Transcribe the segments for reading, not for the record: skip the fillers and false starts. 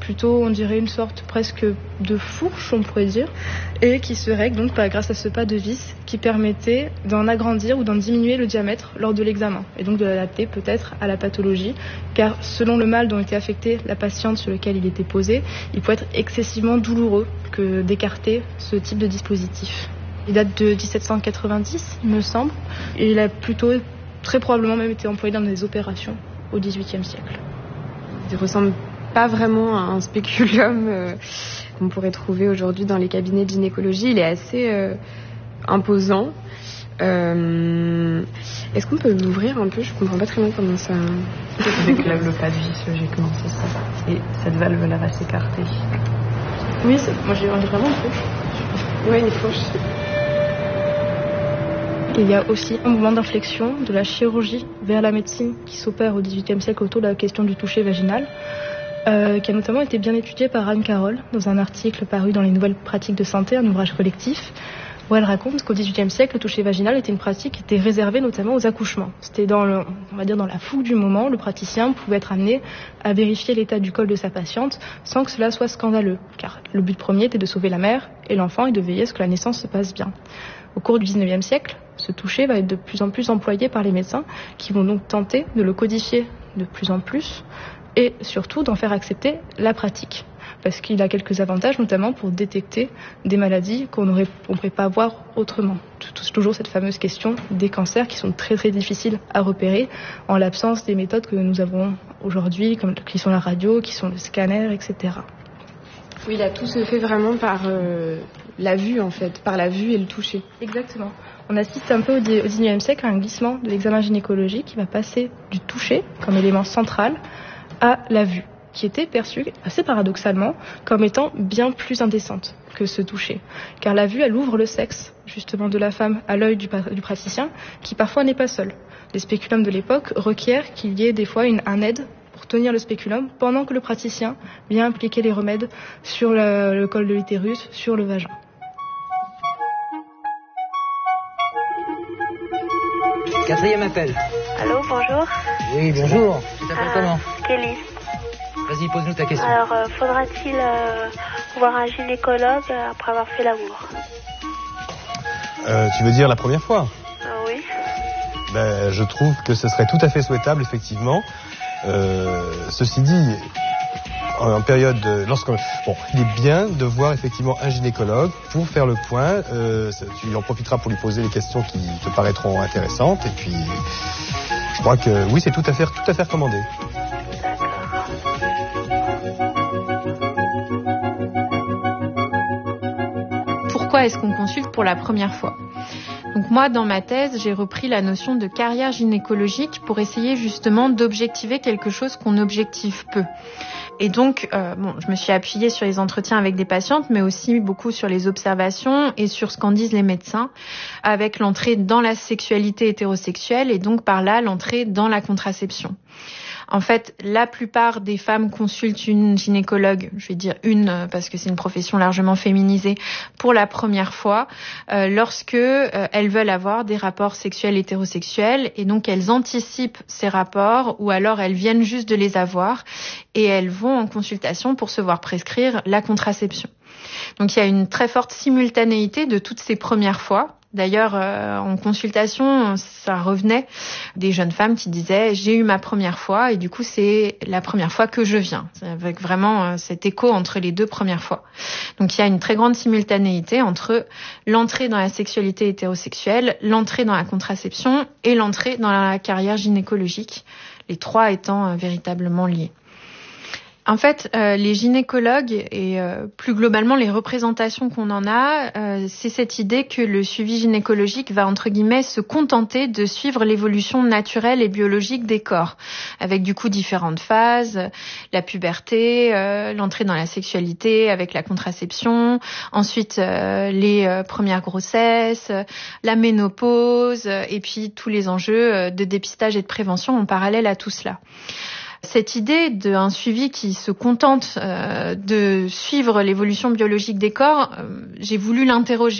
plutôt, on dirait, une sorte presque de fourche, on pourrait dire, et qui se règle donc grâce à ce pas de vis qui permettait d'en agrandir ou d'en diminuer le diamètre lors de l'examen, et donc de l'adapter peut-être à la pathologie, car selon le mal dont était affectée la patiente sur lequel il était posé, il peut être excessivement douloureux que d'écarter ce type de dispositif. Il date de 1790, il me semble, et il a plutôt, très probablement même été employé dans des opérations au XVIIIe siècle. Il ressemble pas vraiment à un spéculum qu'on pourrait trouver aujourd'hui dans les cabinets de gynécologie. Il est assez imposant. Est-ce qu'on peut l'ouvrir un peu ? Je comprends pas très bien comment ça... Avec le pas de vis logiquement, c'est ça. Et cette valve-là va s'écarter. Oui, moi j'ai vraiment une fourche. Oui, une fourche. Il y a aussi un mouvement d'inflexion de la chirurgie vers la médecine qui s'opère au XVIIIe siècle autour de la question du toucher vaginal, qui a notamment été bien étudiée par Anne Carroll dans un article paru dans les Nouvelles pratiques de santé, un ouvrage collectif, où elle raconte qu'au XVIIIe siècle, le toucher vaginal était une pratique qui était réservée notamment aux accouchements. C'était dans la foule du moment, le praticien pouvait être amené à vérifier l'état du col de sa patiente sans que cela soit scandaleux, car le but premier était de sauver la mère et l'enfant et de veiller à ce que la naissance se passe bien. Au cours du XIXe siècle, ce toucher va être de plus en plus employé par les médecins qui vont donc tenter de le codifier de plus en plus et surtout d'en faire accepter la pratique. Parce qu'il a quelques avantages, notamment pour détecter des maladies qu'on ne pourrait pas voir autrement. Toujours cette fameuse question des cancers qui sont très très difficiles à repérer en l'absence des méthodes que nous avons aujourd'hui, qui sont la radio, qui sont le scanner, etc. Oui, là, tout se fait vraiment par la vue, en fait, par la vue et le toucher. Exactement. On assiste un peu au XIXe siècle à un glissement de l'examen gynécologique qui va passer du toucher comme élément central à la vue, qui était perçue assez paradoxalement comme étant bien plus indécente que ce toucher. Car la vue, elle ouvre le sexe, justement, de la femme à l'œil du praticien, qui parfois n'est pas seul. Les spéculums de l'époque requièrent qu'il y ait des fois un aide pour tenir le spéculum pendant que le praticien vient appliquer les remèdes sur le col de l'utérus, sur le vagin. Quatrième appel. Allô, bonjour. Oui, bonjour. Tu t'appelles comment ? Kelly. Vas-y, pose-nous ta question. Alors, faudra-t-il voir un gynécologue après avoir fait l'amour ? Tu veux dire la première fois ? Oui. Je trouve que ce serait tout à fait souhaitable, effectivement. Ceci dit, en période, il est bien de voir effectivement un gynécologue pour faire le point. Tu en profiteras pour lui poser les questions qui te paraîtront intéressantes. Et puis, je crois que oui, c'est tout à fait recommandé. Pourquoi est-ce qu'on consulte pour la première fois ? Donc moi, dans ma thèse, j'ai repris la notion de carrière gynécologique pour essayer justement d'objectiver quelque chose qu'on objective peu. Et donc, je me suis appuyée sur les entretiens avec des patientes, mais aussi beaucoup sur les observations et sur ce qu'en disent les médecins, avec l'entrée dans la sexualité hétérosexuelle et donc par là, l'entrée dans la contraception. En fait, la plupart des femmes consultent une gynécologue, je vais dire une parce que c'est une profession largement féminisée, pour la première fois, lorsque elles veulent avoir des rapports sexuels hétérosexuels et donc elles anticipent ces rapports ou alors elles viennent juste de les avoir et elles vont en consultation pour se voir prescrire la contraception. Donc il y a une très forte simultanéité de toutes ces premières fois. D'ailleurs, en consultation, ça revenait des jeunes femmes qui disaient « j'ai eu ma première fois et du coup, c'est la première fois que je viens », avec vraiment cet écho entre les deux premières fois. Donc, il y a une très grande simultanéité entre l'entrée dans la sexualité hétérosexuelle, l'entrée dans la contraception et l'entrée dans la carrière gynécologique, les trois étant véritablement liés. En fait, les gynécologues et plus globalement les représentations qu'on en a, c'est cette idée que le suivi gynécologique va entre guillemets se contenter de suivre l'évolution naturelle et biologique des corps, avec du coup différentes phases, la puberté, l'entrée dans la sexualité avec la contraception, ensuite les premières grossesses, la ménopause et puis tous les enjeux de dépistage et de prévention en parallèle à tout cela. Cette idée d'un suivi qui se contente de suivre l'évolution biologique des corps, j'ai voulu l'interroger.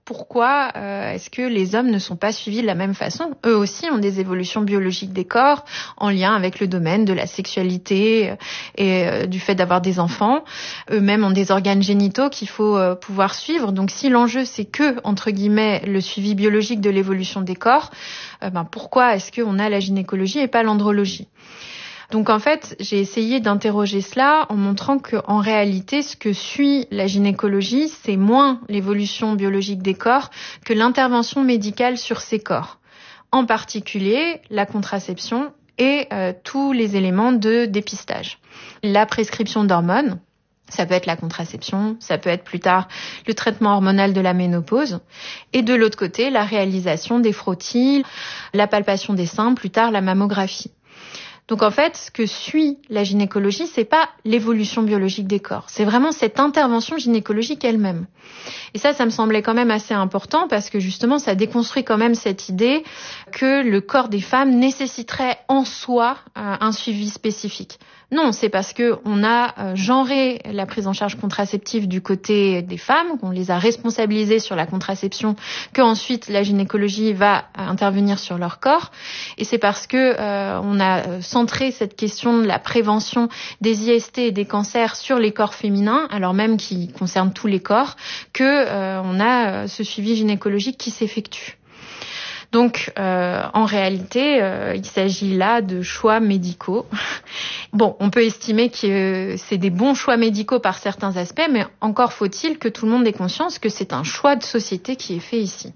pourquoi est-ce que les hommes ne sont pas suivis de la même façon. Eux aussi ont des évolutions biologiques des corps en lien avec le domaine de la sexualité et du fait d'avoir des enfants. Eux-mêmes ont des organes génitaux qu'il faut pouvoir suivre. Donc si l'enjeu c'est que, entre guillemets, le suivi biologique de l'évolution des corps, pourquoi est-ce qu'on a la gynécologie et pas l'andrologie ? Donc en fait, j'ai essayé d'interroger cela en montrant qu'en réalité, ce que suit la gynécologie, c'est moins l'évolution biologique des corps que l'intervention médicale sur ces corps. En particulier, la contraception et tous les éléments de dépistage. La prescription d'hormones, ça peut être la contraception, ça peut être plus tard le traitement hormonal de la ménopause. Et de l'autre côté, la réalisation des frottis, la palpation des seins, plus tard la mammographie. Donc en fait, ce que suit la gynécologie, c'est pas l'évolution biologique des corps, c'est vraiment cette intervention gynécologique elle-même. Et ça me semblait quand même assez important parce que justement, ça déconstruit quand même cette idée que le corps des femmes nécessiterait en soi un suivi spécifique. Non, c'est parce que on a genré la prise en charge contraceptive du côté des femmes, qu'on les a responsabilisées sur la contraception, qu'ensuite la gynécologie va intervenir sur leur corps. Et c'est parce que on a centré cette question de la prévention des IST et des cancers sur les corps féminins, alors même qui concernent tous les corps, que on a ce suivi gynécologique qui s'effectue. Donc, en réalité, il s'agit là de choix médicaux. Bon, on peut estimer que c'est des bons choix médicaux par certains aspects, mais encore faut-il que tout le monde ait conscience que c'est un choix de société qui est fait ici.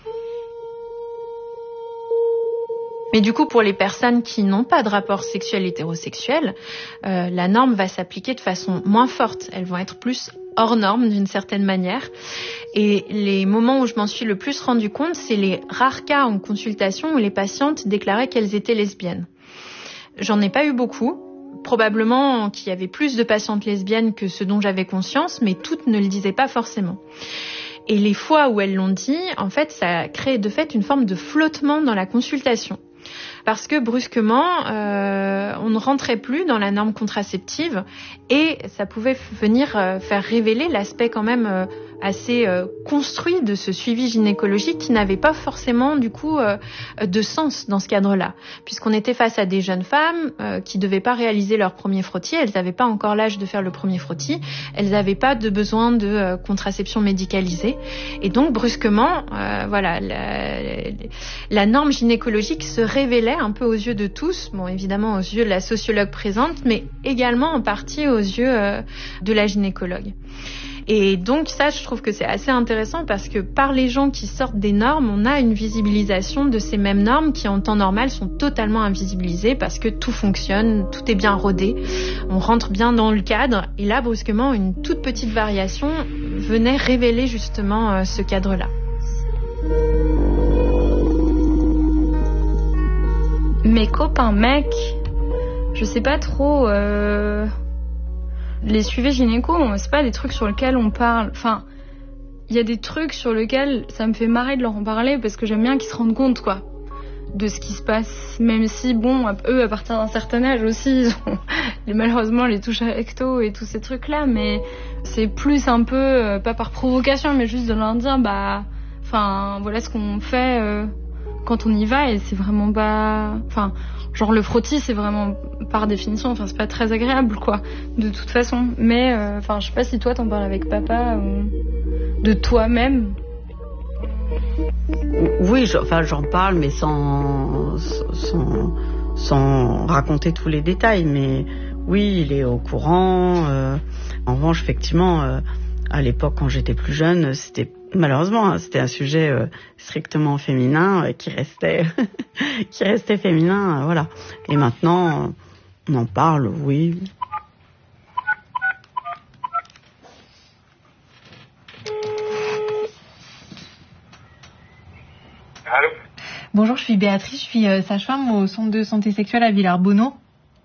Mais du coup, pour les personnes qui n'ont pas de rapport sexuel hétérosexuel, la norme va s'appliquer de façon moins forte. Elles vont être plus hors norme d'une certaine manière. Et les moments où je m'en suis le plus rendu compte, c'est les rares cas en consultation où les patientes déclaraient qu'elles étaient lesbiennes. J'en ai pas eu beaucoup. Probablement qu'il y avait plus de patientes lesbiennes que ce dont j'avais conscience, mais toutes ne le disaient pas forcément. Et les fois où elles l'ont dit, en fait, ça crée de fait une forme de flottement dans la consultation. Parce que brusquement, on ne rentrait plus dans la norme contraceptive et ça pouvait venir faire révéler l'aspect quand même assez construit de ce suivi gynécologique qui n'avait pas forcément du coup de sens dans ce cadre-là. Puisqu'on était face à des jeunes femmes qui devaient pas réaliser leur premier frottis, elles n'avaient pas encore l'âge de faire le premier frottis, elles n'avaient pas de besoin de contraception médicalisée. Et donc brusquement, voilà, la norme gynécologique se révélait un peu aux yeux de tous, bon évidemment aux yeux de la sociologue présente, mais également en partie aux yeux de la gynécologue. Et donc ça, je trouve que c'est assez intéressant parce que par les gens qui sortent des normes, on a une visibilisation de ces mêmes normes qui en temps normal sont totalement invisibilisées parce que tout fonctionne, tout est bien rodé, on rentre bien dans le cadre. Et là, brusquement, une toute petite variation venait révéler justement ce cadre-là. Mes copains mecs, je sais pas trop... Les suivis gynéco, c'est pas des trucs sur lesquels on parle. Enfin, il y a des trucs sur lesquels ça me fait marrer de leur en parler parce que j'aime bien qu'ils se rendent compte, quoi, de ce qui se passe. Même si, bon, eux, à partir d'un certain âge aussi, ils ont malheureusement les touches recto et tous ces trucs-là. Mais c'est plus un peu, pas par provocation, mais juste de leur dire, enfin, voilà ce qu'on fait quand on y va et c'est vraiment pas... Enfin... Genre le frottis, c'est vraiment par définition, enfin c'est pas très agréable quoi, de toute façon. Mais enfin je sais pas si toi t'en parles avec papa ou de toi-même. Oui, j'en parle, mais sans raconter tous les détails. Mais oui, il est au courant. En revanche, effectivement, à l'époque quand j'étais plus jeune, c'était malheureusement, c'était un sujet strictement féminin qui restait féminin, voilà. Et maintenant, on en parle, oui. Allô ? Bonjour, je suis Béatrice, je suis sage-femme au centre de santé sexuelle à Villers-Bonneau.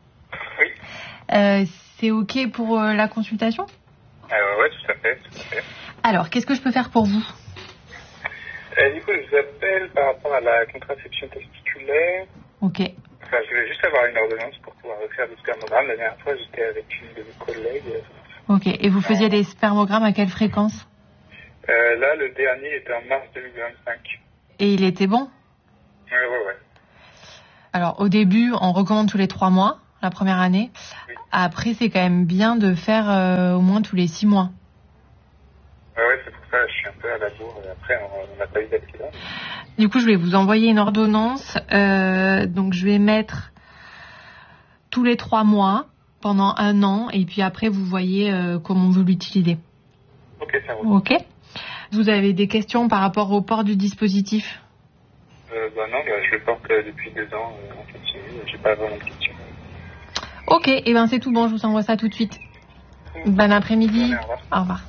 Oui. C'est OK pour la consultation ? Oui, tout à fait. Alors, qu'est-ce que je peux faire pour vous ? Du coup, je vous appelle par rapport à la contraception testiculaire. OK. Enfin, je voulais juste avoir une ordonnance pour pouvoir refaire des spermogrammes. La dernière fois, j'étais avec une de mes collègues. OK. Et vous faisiez des spermogrammes à quelle fréquence ? Là, le dernier était en mars 2025. Et il était bon? Ouais. Alors, au début, on recommande tous les 3 mois, la première année. Oui. Après, c'est quand même bien de faire au moins tous les 6 mois. Ouais, c'est pour ça que je suis un peu à la bourre. Après, on n'a pas eu d'accident. Du coup, je vais vous envoyer une ordonnance. Donc, je vais mettre tous les 3 mois pendant 1 an. Et puis après, vous voyez comment vous l'utilisez. Ok, ça roule. Ok. Vous avez des questions par rapport au port du dispositif? Non, je le porte depuis 2 ans en continu. J'ai pas vraiment de questions. Ok, et ben c'est tout bon. Je vous envoie ça tout de suite. Bon après-midi. Au revoir.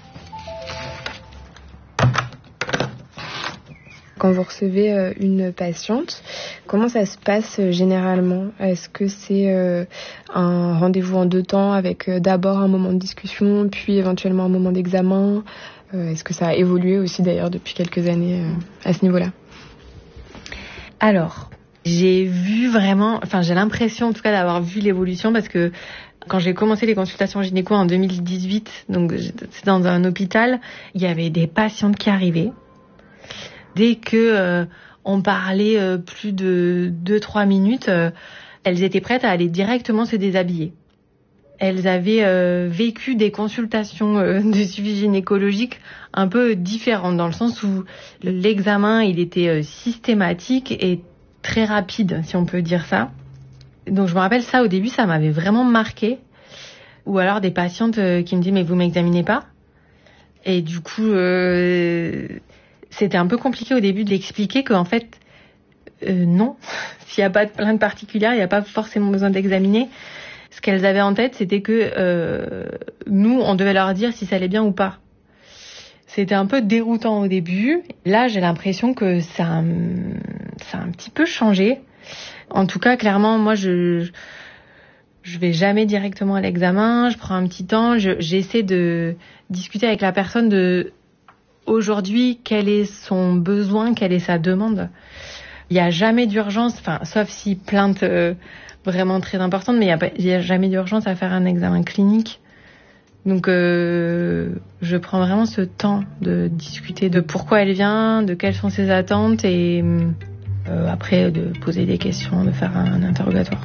Quand vous recevez une patiente, comment ça se passe généralement? Est-ce que c'est un rendez-vous en 2 temps avec d'abord un moment de discussion, puis éventuellement un moment d'examen? Est-ce que ça a évolué aussi d'ailleurs depuis quelques années à ce niveau-là? Alors, j'ai l'impression en tout cas d'avoir vu l'évolution parce que quand j'ai commencé les consultations gynéco en 2018, donc c'est dans un hôpital, il y avait des patientes qui arrivaient. Dès que on parlait plus de 2-3 minutes, elles étaient prêtes à aller directement se déshabiller. Elles avaient vécu des consultations de suivi gynécologique un peu différentes, dans le sens où l'examen il était systématique et très rapide, si on peut dire ça. Donc je me rappelle ça au début, ça m'avait vraiment marqué. Ou alors des patientes qui me disent mais vous m'examinez pas? Et du coup c'était un peu compliqué au début de l'expliquer qu'en fait non, s'il n'y a pas de plainte particulière, il n'y a pas forcément besoin d'examiner. Ce qu'elles avaient en tête, c'était que nous, on devait leur dire si ça allait bien ou pas. C'était un peu déroutant au début. Là, j'ai l'impression que ça a un petit peu changé. En tout cas, clairement, moi, je vais jamais directement à l'examen. Je prends un petit temps. J'essaie de discuter avec la personne de aujourd'hui, quel est son besoin, quelle est sa demande. Il n'y a jamais d'urgence, sauf si plainte vraiment très importante, mais il n'y a jamais d'urgence à faire un examen clinique. Donc je prends vraiment ce temps de discuter de pourquoi elle vient, de quelles sont ses attentes et après de poser des questions, de faire un interrogatoire.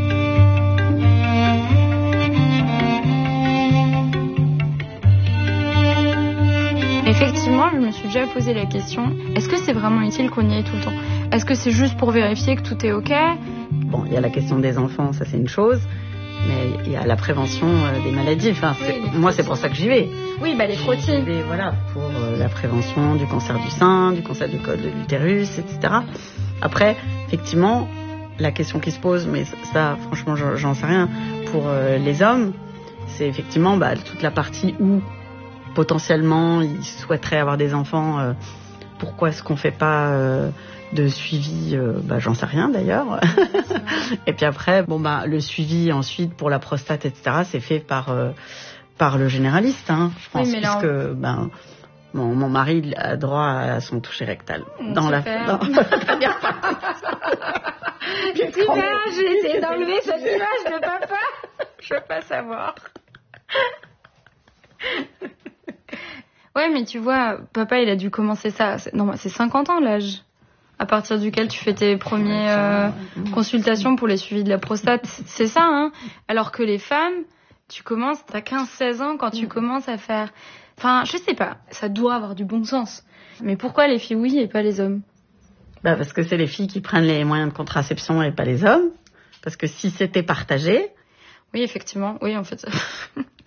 Effectivement, je me suis déjà posé la question, est-ce que c'est vraiment utile qu'on y aille tout le temps? Est-ce que c'est juste pour vérifier que tout est OK? Bon, il y a la question des enfants, ça c'est une chose, mais il y a la prévention des maladies. Moi, c'est pour ça que j'y vais. Oui, les frottis. Et voilà, pour la prévention du cancer du sein, du cancer du col de l'utérus, etc. Après, effectivement, la question qui se pose, mais ça, franchement, j'en sais rien, pour les hommes, c'est effectivement toute la partie où potentiellement ils souhaiteraient avoir des enfants. Pourquoi est-ce qu'on fait pas de suivi, j'en sais rien d'ailleurs. Et puis après, le suivi ensuite pour la prostate, etc., c'est fait par le généraliste, je pense, puisque mon mari a droit à son toucher rectal dans la première partie. Super, j'ai essayé d'enlever cette image de papa. Je veux pas savoir. Ouais, mais tu vois, papa, il a dû commencer ça. C'est 50 ans l'âge à partir duquel tu fais tes premières consultations pour les suivis de la prostate. C'est ça, hein. Alors que les femmes, t'as 15-16 ans quand tu commences à faire... je sais pas, ça doit avoir du bon sens. Mais pourquoi les filles oui et pas les hommes? Parce que c'est les filles qui prennent les moyens de contraception et pas les hommes. Parce que si c'était partagé... Oui, effectivement, oui, en fait...